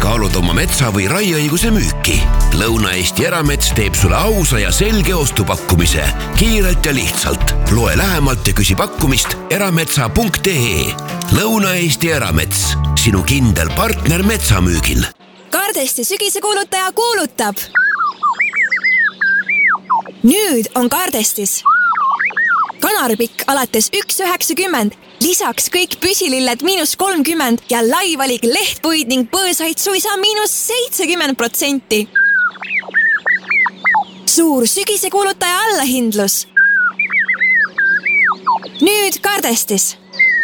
kaalud oma metsa või raieõiguse müüki? Lõuna-Eesti Eramets teeb sulle ausa ja selge ostupakkumise. Kiirelt ja lihtsalt. Loe lähemalt ja küsi pakkumist erametsa.ee. Lõuna-Eesti Eramets. Sinu kindel partner metsamüügil. Kardesti sügisekuulutaja kuulutab. Nüüd on Kardestis kanarpikk alates 1,90, lisaks kõik püsililled -30 ja laivalik lehtpuid ning põõsaid suisa -70%. Suur sügisekuulutaja allahindlus. Nüüd Kardestis.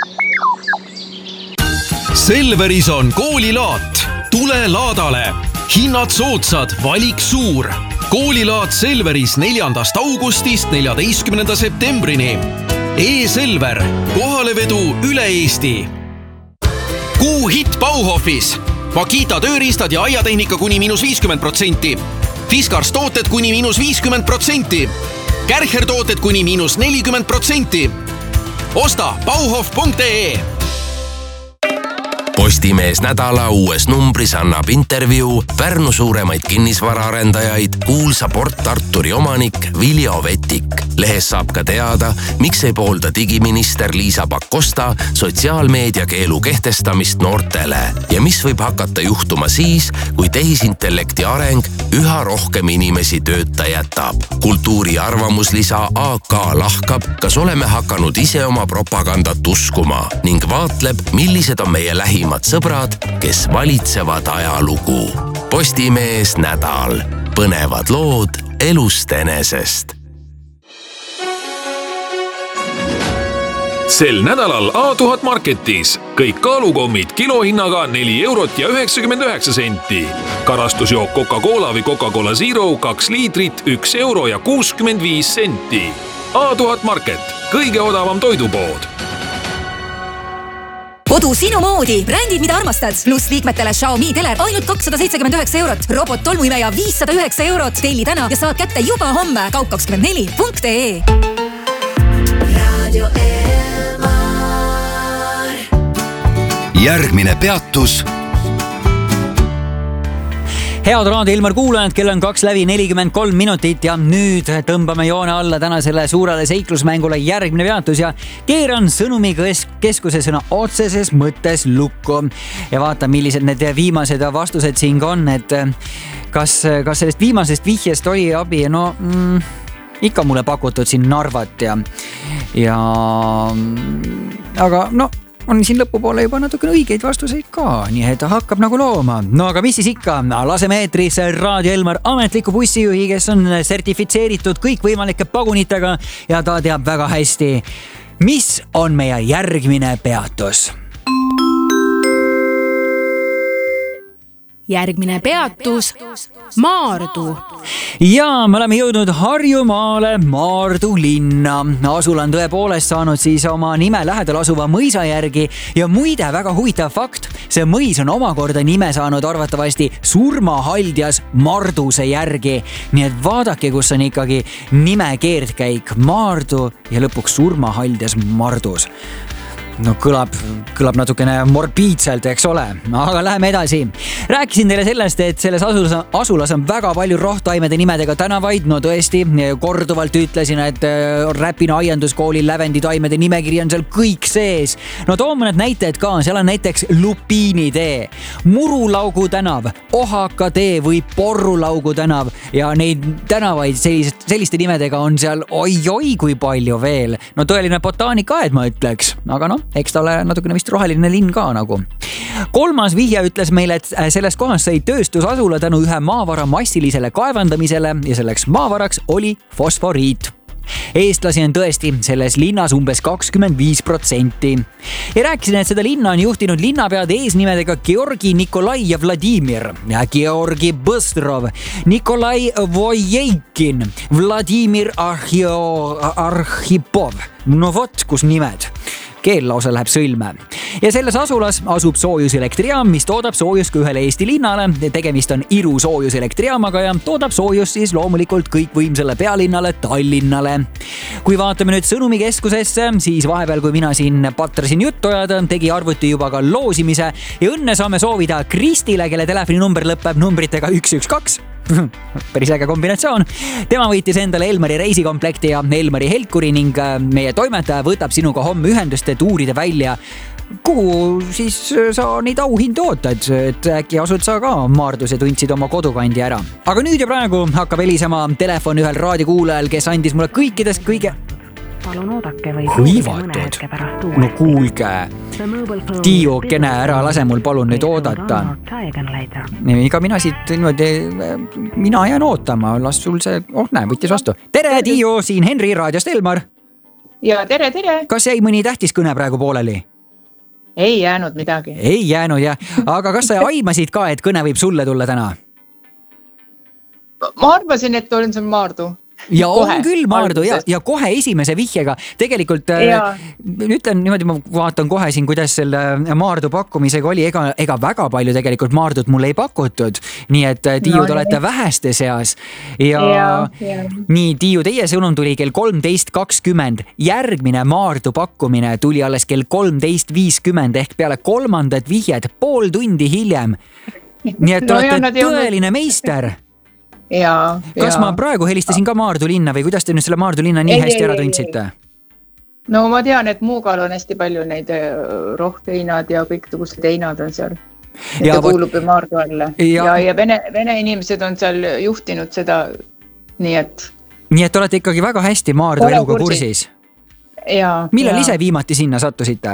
Selveris on koolilaat. Tule laadale. Hinnad soodsad, valik suur. Koolilaat Selveris 4. augustist 14. septembrini. E-Selver, kohalevedu üle Eesti. Kuu hitt Bauhofis. Makita tööriistad ja aiatehnika kuni -50%. Fiskars tooted kuni -50%. Kärcher tooted kuni -40%. Osta bauhof.ee. Postimees nädala uues numbris annab intervjuu Pärnu suuremaid kinnisvaraarendajaid kuulsa Port Arturi omanik Viljo Vetik. Lehes saab ka teada, miks ei poolda digiminister Liisa Pakosta sotsiaalmeedia keelu kehtestamist noortele ja mis võib hakata juhtuma siis, kui tehisintellekti areng üha rohkem inimesi tööta jätab. Kultuuri arvamuslisa AK lahkab, kas oleme hakanud ise oma propagandat uskuma ning vaatleb, millised on meie lähimad sõbrad, kes valitsevad ajalugu. Postimees nädal. Põnevad lood elust enesest. Sel nädalal A1000 Marketis kõik kaalukommid kilohinnaga 4,99 €. Karastusjook Coca-Cola või Coca-Cola Zero 2 liitrit 1,65 €. A1000 Market, kõige odavam toidupood. Kodu sinu moodi. Brändid, mida armastad. Plus liikmetele Xiaomi teler ainult 279 €. Robot tolmuimeja 509 €. Telli täna ja saad kätte juba homme. Kaup24.ee. Järgmine peatus. Head Raadio Ilmar kuulajad, kell on 2:43 ja nüüd tõmbame joone alla tänasele suurele seiklusmängule järgmine peatus ja keeran sõnumi keskuse sõna otseses mõttes lukku. Ja vaata, millised need viimased vastused siin on, et kas sellest viimasest vihjest oli abi, ikka mulle pakutud siin Narvat aga on siin lõpupoole juba natukene õigeid vastuseid ka, nii et hakkab nagu looma. Aga mis siis ikka, laseme eetris Raadio Elmar ametliku bussijuhi, kes on sertifitseeritud kõikvõimalike pagunitega ja ta teab väga hästi, mis on meie järgmine peatus. Järgmine peatus, Maardu. Ja me oleme jõudnud Harjumaale, Maardu linna. Asula on tõepoolest saanud siis oma nime lähedal asuva mõisa järgi ja muide väga huvitav fakt, see mõis on omakorda nime saanud arvatavasti surmahaldjas Marduse järgi. Nii et vaadake, kus on ikkagi nime keerdkäik Maardu ja lõpuks surmahaldjas Mardus. Kõlab natukene morbiidselt, eks ole, aga läheme edasi. Rääkisin teile sellest, et selles asulas on väga palju rohtaimede nimedega tänavaid. Tõesti, korduvalt ütlesin, et Räpina aianduskooli lävenditaimede nimekiri on seal kõik sees. Toon mõned näited ka, seal on näiteks Lupiini tee, Murulaugu tänav, Ohaka tee või Porrulaugu tänav ja neid tänavaid selliste nimedega on seal oi kui palju veel. Tõeline botaanikaed, ma ütleks, aga eks ta ole natukene vist roheline linn ka nagu. Kolmas vihje ütles meile, et selles kohas sai tööstusasula tänu ühe maavara massilisele kaevandamisele ja selleks maavaraks oli fosforiit. Eestlasi on tõesti selles linnas umbes 25%. Ja rääkisin, et seda linna on juhtinud linnapead eesnimedega Georgi, Nikolai ja Vladimir ja Georgi Bëstrov, Nikolai Vojeikin, Vladimir Arhipov. Vot kus nimed. keel lausa läheb sõlme. Ja selles asulas asub soojuselektrijaam, mis toodab soojust ka ühele Eesti linnale. Tegemist on Iru soojuselektrijaamaga ja toodab soojust siis loomulikult kõikvõimsale pealinnale Tallinnale. Kui vaatame nüüd sõnumikeskusesse, siis vahepeal, kui mina siin patrasin juttu ajada, tegi arvuti juba ka loosimise ja õnne saame soovida Kristile, kelle telefoninumber lõpeb numbritega 112. Päris äge kombinatsioon. Tema võitis endale Elmari reisikomplekti ja Elmari helkuri ning meie toimetaja võtab sinuga homme ühendust, et uurida välja, kuhu siis sa neid auhindu ootad, et äkki asud sa ka Maardus ja tundsid oma kodukandi ära. Aga nüüd ja praegu hakkab helisema telefon ühel raadiokuulajal, kes andis mulle kõikidest kõige... Palun oodake või hõivatud. No kuulge. Tiiokene, ära lase mul palun nüüd oodata. Ega mina siit niimoodi, mina jään ootama, las sul see, võttis vastu. Tere, Tiio, siin Henri raadiost Elmar. Ja tere. Kas jäi mõni tähtis kõne praegu pooleli? Ei jäänud midagi. Ei jäänud, jah. Aga kas sa aimasid ka, et kõne võib sulle tulla täna? Ma arvasin, et olen sul Maardu. Ja kohe, on küll Maardu ja kohe esimese vihjega. Tegelikult ütlen niimoodi, ma vaatan kohe siin, kuidas selle Maardu pakkumisega oli. Ega väga palju tegelikult Maardut mulle ei pakutud. Nii et Tiiu, te olete väheste seas. Ja nii, Tiiu, teie sõnum tuli kell 13.20. Järgmine Maardu pakkumine tuli alles kell 13.50 ehk peale kolmandat vihjed pool tundi hiljem. Nii et olete tõeline meister. Kas ma praegu helistasin ka Maardu linna või kuidas te nüüd selle Maardu linna nii hästi ära tundsite? No ma tean, et Muugal on hästi palju neid rohteinad ja kõik tõgused einad on seal. Et ta kuulub ju Maardu alla. Ja vene inimesed on seal juhtinud seda, nii et... Nii et olete ikkagi väga hästi Maardu eluga kursis? Millal ise viimati sinna sattusite?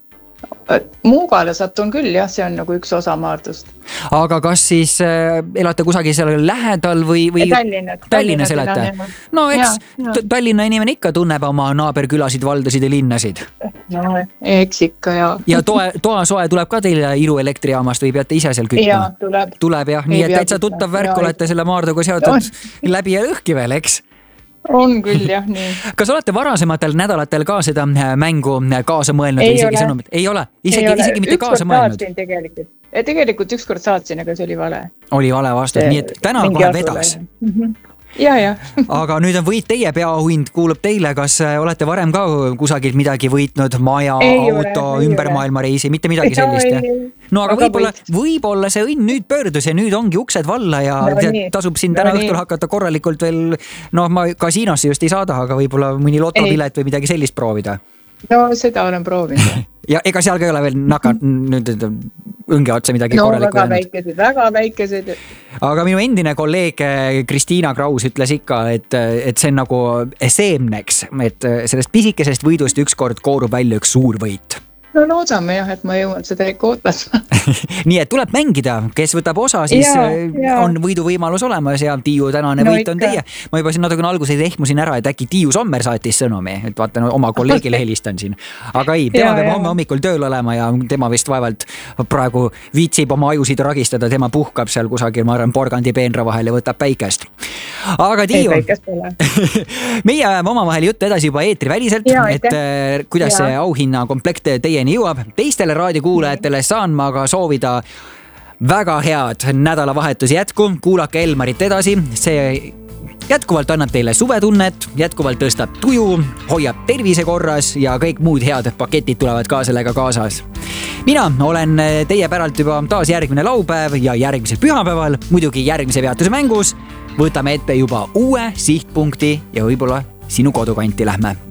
Muugale satun küll, jah, see on nagu üks osa Maardust. Aga kas siis elate kusagil seal lähedal või... Tallinnas elate? No eks Tallinna inimene ikka tunneb oma naaberkülasid, valdasid ja linnasid. No, eks ikka, ja toasoe tuleb ka teile Iru elektrijaamast või peate ise seal kütma? Jaa, tuleb. Tuleb, jah, nii et täitsa tuttav värk olete selle Maarduga seotud läbi ja lõhki veel, eks? On küll, jah, nii. Kas olete varasematel nädalatel ka seda mängu kaasa mõelnud? Ei ole. Isegi mitte kaasa mõelnud? Tegelikult ükskord saatsin, aga see oli vale. Oli vale vastus, nii et täna kohe vedas. Ja. Aga nüüd on võit teie, peaauhind kuulub teile. Kas olete varem ka kusagilt midagi võitnud? Maja, auto, ümber maailma reisi, mitte midagi sellist, jah? No aga võib-olla see õnn nüüd pöördus ja nüüd ongi uksed valla ja tasub siin täna õhtul hakata korralikult veel, ma kasiinosse just ei saada, aga võib-olla mõni lotopilet või midagi sellist proovida. No seda olen proovinud. Ja ega seal ka ei ole veel nüüd õnge otsa midagi korralikku jäänud? Väga väikesed. Aga minu endine kolleeg Kristiina Kraus ütles ikka, et see on nagu seemneks, et sellest pisikesest võidust ükskord koorub välja üks suur võit. No loodame jah, et ma jõuan seda ikka ootasma. Nii et tuleb mängida, kes võtab osa, siis on võidu võimalus olemas ja Tiiu tänane võit on teie. Ma juba siin natukene alguses ehmusin ära, et äkki Tiiu Sommer saatis sõnumi, et vaatan oma kolleegile helistan siin. Aga ei, tema peab homme hommikul tööl olema ja tema vist vaevalt praegu viitsib oma ajusid ragistada, tema puhkab seal kusagil, ma arvan, porgandi peenra vahel ja võtab päikest. Aga Tiiu, meie jääme omavahel juttu edasi juba eetri väliselt, et kuidas see auhinna komplekt teieni jõuab. Teistele raadiokuulajatele saan ma aga soovida väga head nädalavahetusi jätku. Kuulake Elmarit edasi. See jätkuvalt annab teile suvetunnet, jätkuvalt tõstab tuju, hoiab tervise korras ja kõik muud head paketid tulevad ka sellega kaasas. Mina olen teie päralt juba taas järgmine laupäev ja järgmisel pühapäeval, muidugi järgmise peatuse mängus, võtame ette juba uue sihtpunkti ja võib-olla sinu kodukanti lähme.